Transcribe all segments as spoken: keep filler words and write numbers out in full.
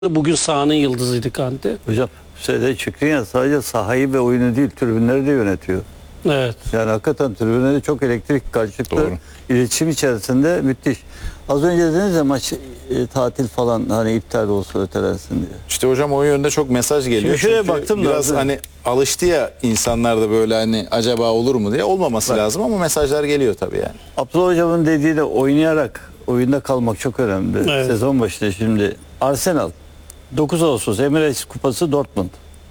Bugün sahanın yıldızıydı Kante. Hocam şeyde Şikrinyar sadece sahayı ve oyunu değil tribünleri de yönetiyor. Evet. Yani hakikaten tribünleri çok elektrik karşılıklı Doğru. iletişim içerisinde müthiş. Az önce dediniz ya maç e, tatil falan hani iptal olsa ötelensin diye. İşte hocam o yönde çok mesaj geliyor. Şimdi şuraya Çünkü baktım da biraz abi. hani alıştı ya insanlar da böyle hani acaba olur mu diye olmaması Bak. lazım ama mesajlar geliyor tabii yani. Abdullah Hocam'ın dediği de oynayarak oyunda kalmak çok önemli. Evet. Sezon başında şimdi Arsenal dokuz Ağustos Emirates Kupası Dortmund.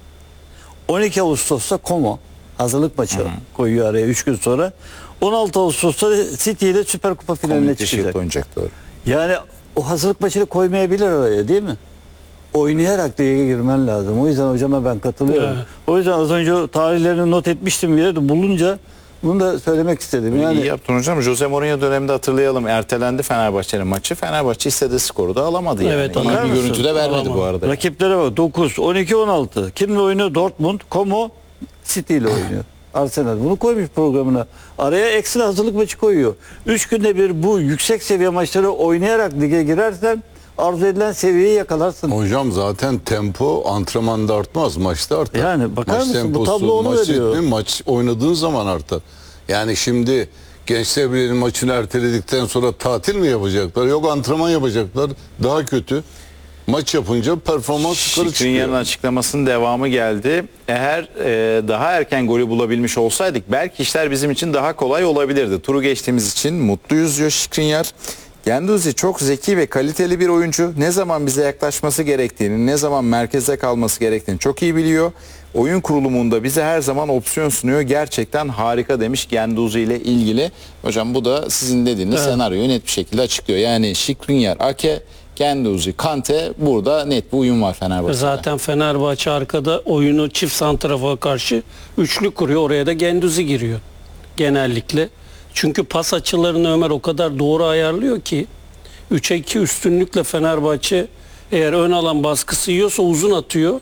on iki Ağustos'ta Como hazırlık maçı koyuyor araya üç gün sonra. on altı Ağustos'ta City ile Süper Kupa finaline Community çıkacak. Shield oynayacak doğru. Yani o hazırlık maçını koymayabilir araya değil mi? Oynayarak lige girmen lazım. O yüzden hocama ben katılıyorum. Evet. O yüzden az önce o tarihlerini not etmiştim bir yerde bulunca bunu da söylemek istedim. Yani İyi yaptın hocam. Jose Mourinho döneminde hatırlayalım. Ertelendi Fenerbahçe'nin maçı. Fenerbahçe istediği skoru da alamadı yani. Evet, İyi bakar bir mısın? görüntü de vermedi Alamadı. bu arada. rakiplere bak dokuz, on iki, on altı. Kimle oynuyor? Dortmund, Como, City ile oynuyor. Arsenal bunu koymuş programına. Araya ekstra hazırlık maçı koyuyor. Üç günde bir bu yüksek seviye maçları oynayarak lige girersen arzu edilen seviyeyi yakalarsın. Hocam zaten tempo antrenmanda artmaz, maçta artar. Yani bakar maç mısın? Bu temposu, tablo onu maç veriyor. ritmi, maç oynadığın zaman artar. Yani şimdi Gençler Birliği'nin maçını erteledikten sonra tatil mi yapacaklar? Yok antrenman yapacaklar. Daha kötü. Maç yapınca performans yukarı Şikrinyar'ın çıkıyor. açıklamasının devamı geldi. Eğer e, daha erken golü bulabilmiş olsaydık belki işler bizim için daha kolay olabilirdi. Turu geçtiğimiz için mutluyuz diyor Şikrinyar. Genduzi çok zeki ve kaliteli bir oyuncu. Ne zaman bize yaklaşması gerektiğini, ne zaman merkezde kalması gerektiğini çok iyi biliyor. Oyun kurulumunda bize her zaman opsiyon sunuyor. Gerçekten harika demiş Genduzi ile ilgili. Hocam bu da sizin dediğiniz Evet. senaryoyu net bir şekilde açıklıyor. Yani Şikrinyar, Ake, Genduzi, Kante, burada net bir uyum var Fenerbahçe'de. Zaten Fenerbahçe arkada oyunu çift santrafa karşı üçlü kuruyor. Oraya da Genduzi giriyor genellikle. Çünkü pas açılarını Ömer o kadar doğru ayarlıyor ki üçe iki üstünlükle Fenerbahçe eğer ön alan baskısı yiyorsa uzun atıyor.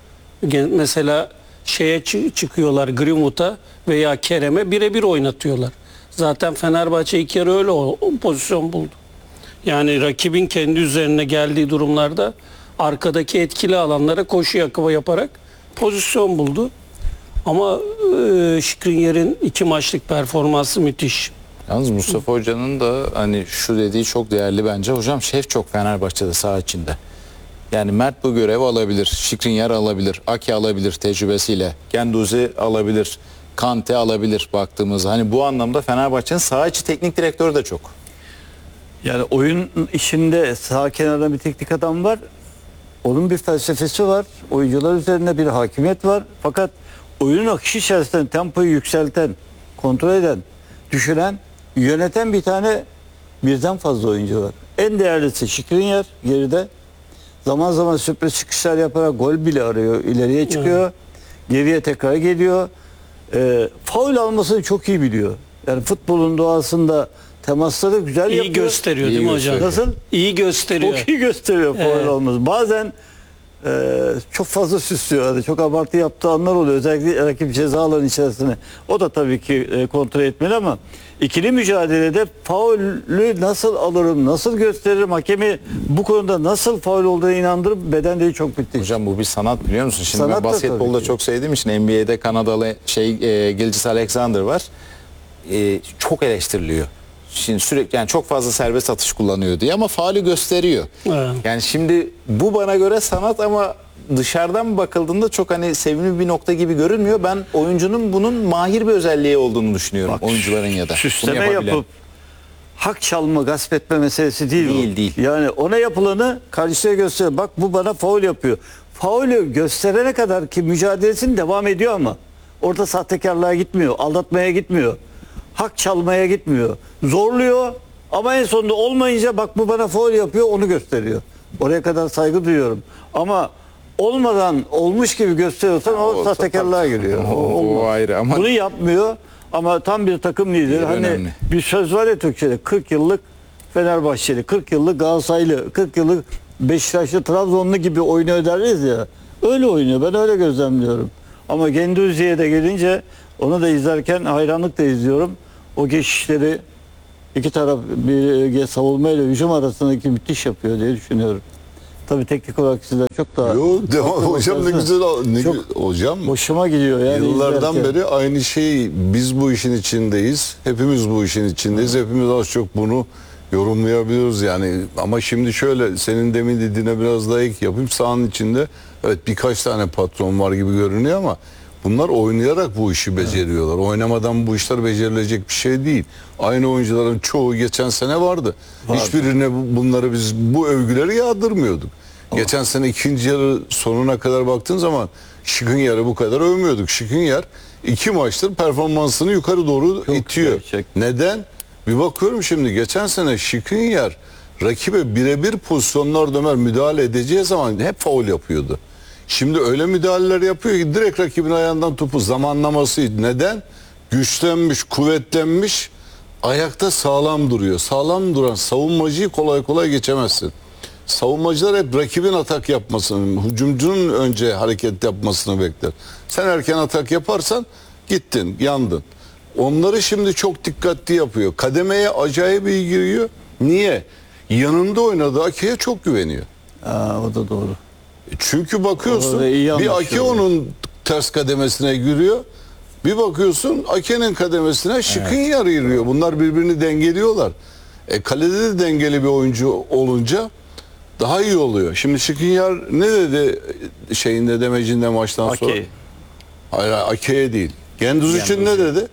Gen- Mesela şeye çı- çıkıyorlar Greenwood'a veya Kerem'e birebir oynatıyorlar. Zaten Fenerbahçe ilk yarı öyle o, o pozisyon buldu. Yani rakibin kendi üzerine geldiği durumlarda arkadaki etkili alanlara koşu yakıma yaparak pozisyon buldu. Ama e, Şikrinyar'ın iki maçlık performansı müthiş. Yalnız Mustafa Hoca'nın da hani şu dediği çok değerli bence. Hocam şef çok Fenerbahçe'de saha içinde. Yani Mert bu görevi alabilir. Şikrinyar alabilir. Ake alabilir tecrübesiyle. Genduzi alabilir. Kante alabilir baktığımızda. Hani bu anlamda Fenerbahçe'nin saha içi teknik direktörü de çok. Yani oyun işinde sağ kenarda bir teknik adam var. Onun bir felsefesi var. Oyuncular üzerinde bir hakimiyet var. Fakat oyunun akışı içerisinde tempoyu yükselten, kontrol eden, düşüren, yöneten bir tane birden fazla oyuncu var. En değerlisi Şikrinyar geride. Zaman zaman sürpriz çıkışlar yaparak gol bile arıyor. İleriye çıkıyor. Geriye tekrar geliyor. E, faul almasını çok iyi biliyor. Yani futbolun doğasında temasları güzel İyi yapıyor. gösteriyor İyi değil mi hocam? gösteriyor. Nasıl? İyi gösteriyor. Çok iyi gösteriyor faul Evet. olması. Bazen e, çok fazla süslüyor. Hani çok abartı yaptığı anlar oluyor. Özellikle rakip ceza alanı içerisine. O da tabii ki e, kontrol etmeli ama ikili mücadelede faulü nasıl alırım, nasıl gösteririm, hakemi bu konuda nasıl faul olduğuna inandırıp beden dili çok bitti. Hocam bu bir sanat biliyor musun? Şimdi Sanat ben da basketbolda tabii ki. çok sevdiğim için N B A'de Kanadalı şey e, Gilgeous Alexander var. E, çok eleştiriliyor. Şimdi sürekli yani çok fazla serbest atış kullanıyor diye ama faulü gösteriyor. Evet. Yani şimdi bu bana göre sanat ama dışarıdan bakıldığında çok hani sevimli bir nokta gibi görünmüyor. Ben oyuncunun bunun mahir bir özelliği olduğunu düşünüyorum. Bak, oyuncuların ya da. bunu süsleme yapabilen. yapıp hak çalma, gasp etme meselesi değil. Değil, bu. değil. Yani ona yapılanı karşıya gösteriyor. Bak bu bana faul yapıyor. Faulü gösterene kadar ki mücadelesini devam ediyor ama orada sahtekarlığa gitmiyor, aldatmaya gitmiyor. Hak çalmaya gitmiyor. Zorluyor ama en sonunda olmayınca bak bu bana faul yapıyor onu gösteriyor. Oraya kadar saygı duyuyorum. Ama olmadan olmuş gibi gösteriyorsan o, o sahtekarlığa giriyor. O- o olmaz. ayrı ama- Bunu yapmıyor ama tam bir takım lideri. Lideri Hani önemli. bir söz var ya Türkçe'de kırk yıllık Fenerbahçeli, kırk yıllık Galatasaraylı, kırk yıllık Beşiktaşlı, Trabzonlu gibi oynuyor deriz ya. Öyle oynuyor. Ben öyle gözlemliyorum. Ama Genduzi'ye de gelince onu da izlerken hayranlıkla izliyorum. O geçişleri iki taraf bir savunma ile hücum arasındaki müthiş yapıyor diye düşünüyorum. Tabii teknik olarak sizler çok daha... Yok devam hocam ne güzel ne, Çok gü- hocam hoşuma gidiyor yani. yıllardan izlerken. beri aynı şey, biz bu işin içindeyiz. Hepimiz bu işin içindeyiz. Hepimiz az çok bunu yorumlayabiliyoruz yani. Ama şimdi şöyle, senin demin dediğine biraz daha ek yapayım. Sahanın içinde evet birkaç tane patron var gibi görünüyor ama bunlar oynayarak bu işi beceriyorlar. Oynamadan bu işler becerilecek bir şey değil. Aynı oyuncuların çoğu geçen sene vardı. Hiçbirine bu- bunları biz bu övgüleri yağdırmıyorduk. Geçen sene ikinci yarı sonuna kadar baktığın zaman Skriniar'ı bu kadar övmüyorduk. Skriniar iki maçtır performansını yukarı doğru itiyor. gerçek. Neden? Bir bakıyorum şimdi, geçen sene Skriniar rakibe birebir pozisyonlarda Ömer müdahale edeceği zaman hep faul yapıyordu. Şimdi öyle müdahaleler yapıyor ki direkt rakibin ayağından topu zamanlaması. Neden? Güçlenmiş, kuvvetlenmiş, ayakta sağlam duruyor. Sağlam duran savunmacıyı kolay kolay geçemezsin. Savunmacılar hep rakibin atak yapmasını, hücumcunun önce hareket yapmasını bekler. Sen erken atak yaparsan gittin, yandın. Onları şimdi çok dikkatli yapıyor. Kademeye acayip iyi giriyor. Niye? Yanında oynadığı Ake'ye çok güveniyor. Aa, o da doğru. Çünkü bakıyorsun Orada iyi bir anlaşıyor. Ake onun ters kademesine giriyor. Bir bakıyorsun Ake'nin kademesine Skriniar giriyor. Bunlar birbirini dengeliyorlar. E kalede de dengeli bir oyuncu olunca daha iyi oluyor. Şimdi Skriniar ne dedi şeyinde, demecinde maçtan sonra? Ake. Hayır, hayır, Ake'ye değil. Genduz için ne dedi?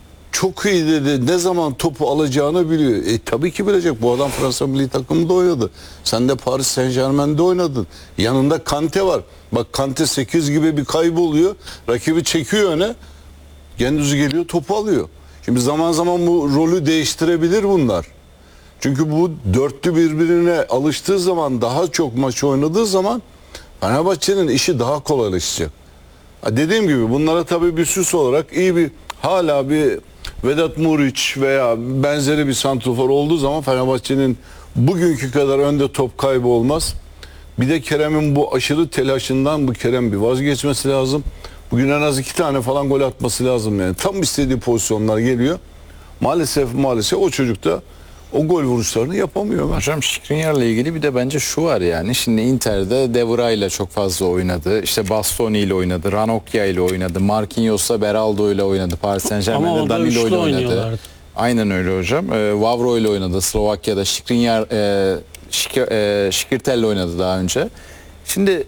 Çok iyi dedi. Ne zaman topu alacağını biliyor. E tabii ki bilecek. Bu adam Fransa milli takımında oynadı. Sen de Paris Saint-Germain'de oynadın. Yanında Kante var. Bak Kante sekiz gibi bir kayboluyor. Rakibi çekiyor öne. Genduz'u geliyor, topu alıyor. Şimdi zaman zaman bu rolü değiştirebilir bunlar. Çünkü bu dörtlü birbirine alıştığı zaman, daha çok maç oynadığı zaman Fenerbahçe'nin işi daha kolaylaşacak. Ha, dediğim gibi bunlara tabii bir süs olarak iyi bir, hala bir Vedat Muriç veya benzeri bir santrofor olduğu zaman Fenerbahçe'nin bugünkü kadar önde top kaybı olmaz. Bir de Kerem'in bu aşırı telaşından bu Kerem bir vazgeçmesi lazım. Bugün en az iki tane falan gol atması lazım yani. Tam istediği pozisyonlar geliyor. Maalesef maalesef o çocuk da o gol vuruşlarını yapamıyor. Ömer. Hocam Skriniar'la ilgili bir de bence şu var yani. Şimdi Inter'de De Vrij ile çok fazla oynadı. İşte Bastoni ile oynadı. Ranocchia ile oynadı. Marquinhos'la Beraldo ile oynadı. Paris Ama Saint-Germain'de orada Danilo üçlü ile oynadı. oynuyorlardı. Aynen öyle hocam. Ee, Vavro ile oynadı Slovakya'da. Skriniar e, Şik- e, Şikirtel'le oynadı daha önce. Şimdi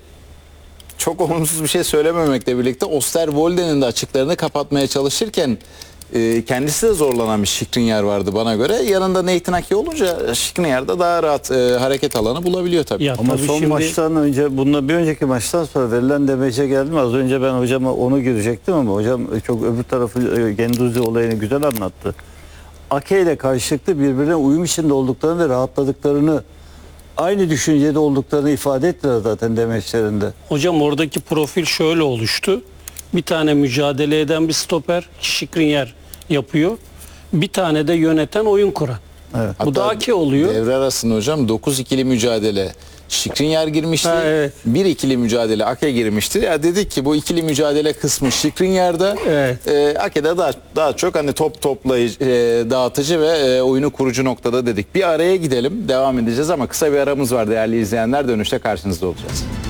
çok olumsuz bir şey söylememekle birlikte Osterwolde'nin de açıklarını kapatmaya çalışırken e, kendisi de zorlanan bir Skriniar vardı bana göre. Yanında Nathan Ake olunca Skriniar da daha rahat e, hareket alanı bulabiliyor tabii. Ya Ama tabii son şimdi maçtan önce, bununla bir önceki maçtan sonra verilen demece geldim. Az önce ben hocama onu girecektim ama hocam çok öbür tarafı, e, Gendouzi olayını güzel anlattı. Ake ile karşılıklı birbirine uyum içinde olduklarını ve rahatladıklarını, aynı düşüncede olduklarını ifade ettiler zaten demeçlerinde. hocam oradaki profil şöyle oluştu. Bir tane mücadele eden bir stoper, Skriniar yapıyor. Bir tane de yöneten, oyun kuran. Evet. Bu da Ake oluyor. Devre arasında hocam dokuz ikili mücadele Skriniar girmişti. Ha, evet. bir ikili mücadele Ake girmişti. Ya dedik ki bu ikili mücadele kısmı Skriniar'da, Evet. e, Ake'de daha daha çok hani top toplayıcı, e, dağıtıcı ve e, oyunu kurucu noktada dedik. Bir araya gidelim. Devam edeceğiz ama kısa bir aramız var değerli izleyenler. Dönüşte karşınızda olacağız.